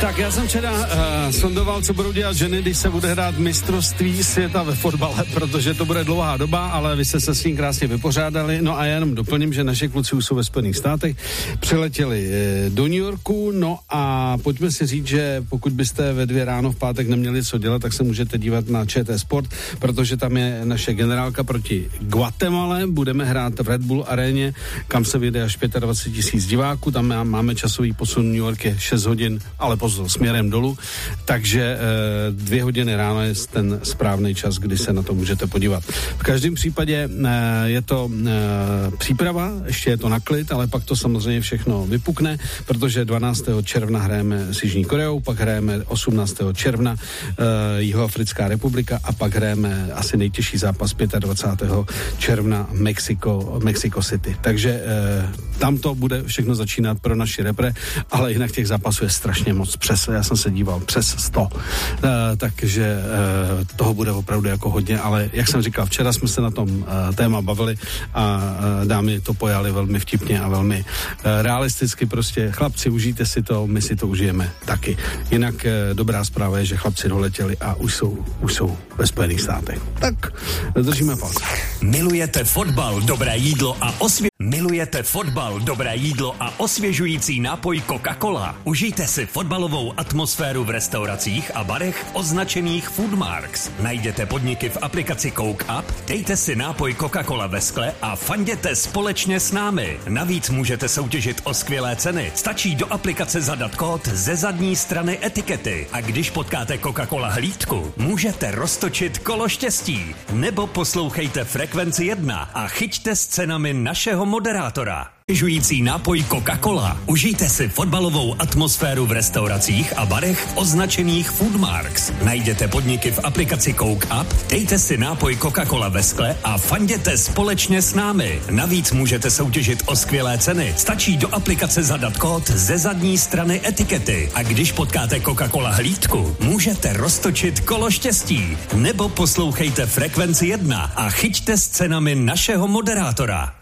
Tak já jsem včera sondoval, co budou dělat ženy, když se bude hrát mistrovství světa ve fotbale, protože to bude dlouhá doba, ale vy jste se s tím krásně vypořádali. No a já jenom doplním, že naše kluci už jsou ve Spojených státech, přiletěli do New Yorku, no a pojďme si říct, že pokud byste ve 2 ráno v pátek neměli co dělat, tak se můžete dívat na ČT Sport, protože tam je naše generálka proti Guatemale, budeme hrát v Red Bull aréně, kam se vyjde až 25 000 diváků, tam máme časový posun, New York je 6 hodin, ale pozor, směrem dolů, takže 2 hodiny ráno je ten správný čas, kdy se na to můžete podívat. V každém případě je to příprava, ještě je to na klid, ale pak to samozřejmě všechno vypukne, protože 12. června hrajeme s Jižní Koreou, pak hrajeme 18. června Jihoafrická republika a pak hrajeme asi nejtěžší zápas 25. června Mexico City. Takže tam to bude všechno začínat pro naši repre, ale jinak těch zápasů je strašně moc, já jsem se díval přes 100, takže toho bude opravdu jako hodně, ale jak jsem říkal, včera jsme se na tom téma bavili a dámy to pojali velmi vtipně a velmi realisticky, prostě chlapci, užijte si to, my si to užijeme taky. Jinak dobrá zpráva je, že chlapci doletěli a už jsou ve Spojených státech. Tak držíme palce. Milujete fotbal, dobré jídlo a osvěžující nápoj Coca-Cola? Užijte si fotbalovou atmosféru v restauracích a barech označených Foodmarks. Najděte podniky v aplikaci Coke Up, dejte si nápoj Coca-Cola ve skle a fanděte společně s námi. Navíc můžete soutěžit o skvělé ceny. Stačí do aplikace zadat kód ze zadní strany etikety a když potkáte Coca-Cola hlídku, můžete roztočit kolo štěstí. Nebo poslouchejte Frekvenci 1 a chyťte s cenami našeho moderátora. Žující nápoj Coca-Cola. Užijte si fotbalovou atmosféru v restauracích a barech označených Foodmarks. Najděte podniky v aplikaci Coke Up, dejte si nápoj Coca-Cola ve skle a fanděte společně s námi. Navíc můžete soutěžit o skvělé ceny. Stačí do aplikace zadat kód ze zadní strany etikety a když potkáte Coca-Cola hlídku, můžete roztočit kolo štěstí. Nebo poslouchejte Frekvenci 1 a chyťte s cenami našeho moderátora.